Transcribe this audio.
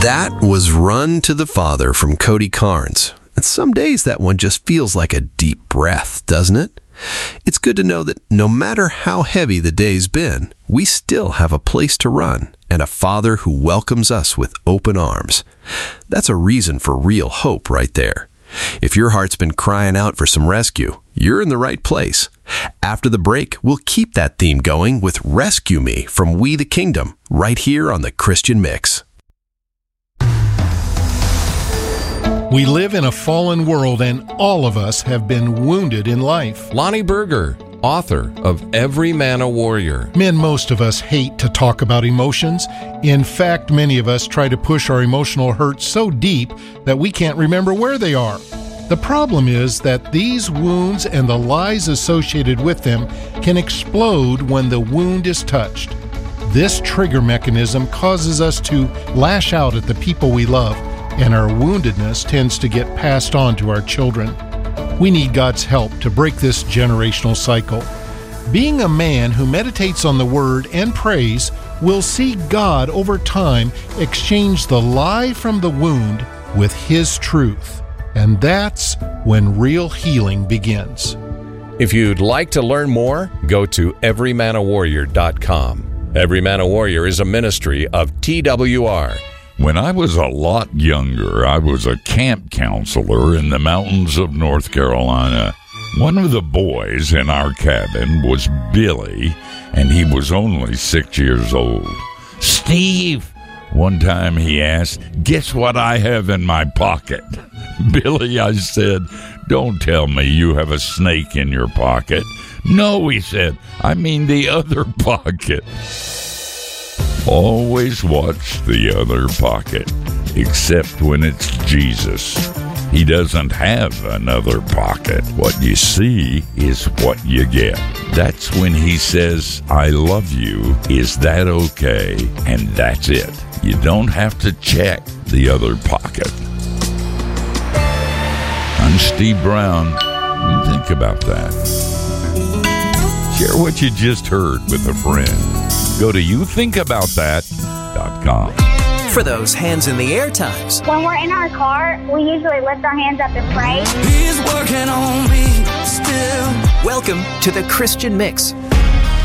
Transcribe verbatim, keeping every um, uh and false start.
That was Run to the Father from Cody Carnes. And some days that one just feels like a deep breath, doesn't it? It's good to know that no matter how heavy the day's been, we still have a place to run and a Father who welcomes us with open arms. That's a reason for real hope right there. If your heart's been crying out for some rescue, you're in the right place. After the break, we'll keep that theme going with Rescue Me from We the Kingdom right here on the Christian Mix. We live in a fallen world, and all of us have been wounded in life. Lonnie Berger, author of Every Man a Warrior. Men, most of us hate to talk about emotions. In fact, many of us try to push our emotional hurts so deep that we can't remember where they are. The problem is that these wounds and the lies associated with them can explode when the wound is touched. This trigger mechanism causes us to lash out at the people we love, and our woundedness tends to get passed on to our children. We need God's help to break this generational cycle. Being a man who meditates on the Word and prays will see God over time exchange the lie from the wound with His truth. And that's when real healing begins. If you'd like to learn more, go to every man a warrior dot com. Every Man a Warrior is a ministry of T W R. When I was a lot younger, I was a camp counselor in the mountains of North Carolina. One of the boys in our cabin was Billy, and he was only six years old. "Steve," one time he asked, "guess what I have in my pocket?" "Billy," I said, "don't tell me you have a snake in your pocket." "No," he said, "I mean the other pocket." Always watch the other pocket, except when it's Jesus. He doesn't have another pocket. What you see is what you get. That's when he says, "I love you. Is that okay?" And that's it. You don't have to check the other pocket. I'm Steve Brown. Think about that. Share what you just heard with a friend. Go to you think about that dot com. For those hands in the air times. When we're in our car, we usually lift our hands up and pray. He's working on me still. Welcome to the Christian Mix